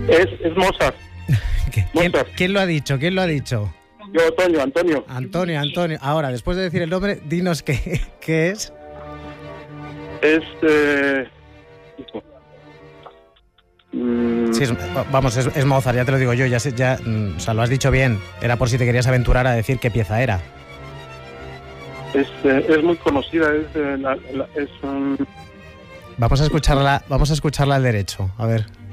Es Mozart. ¿Quién lo ha dicho? ¿Quién lo ha dicho? Yo, Antonio. Antonio. Ahora, después de decir el nombre, dinos qué es. Es... Sí, es Mozart, ya te lo digo yo, o sea, lo has dicho bien. Era por si te querías aventurar a decir qué pieza era. Es muy conocida, Vamos a escucharla al derecho, a ver.